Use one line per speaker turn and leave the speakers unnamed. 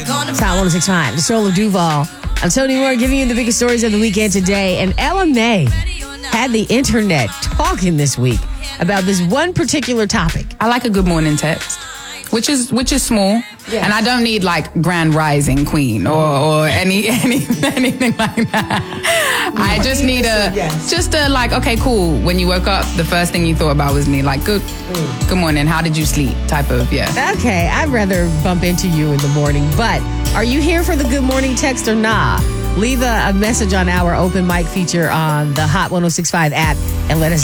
It's Hot 106.5, the Soul of Duval. I'm Tony Moore giving you the biggest stories of the weekend today. And Ella May had the internet talking this week about this one particular topic.
I like a good morning text, which is small. Yes. And I don't need like Grand Rising Queen or anything like that. I just need just a like, okay, cool. When you woke up, the first thing you thought about was me. Like, good morning. How did you sleep? Type of,
Okay, I'd rather bump into you in the morning. But are you here for the good morning text or nah? Leave a message on our open mic feature on the Hot 106.5 app and let us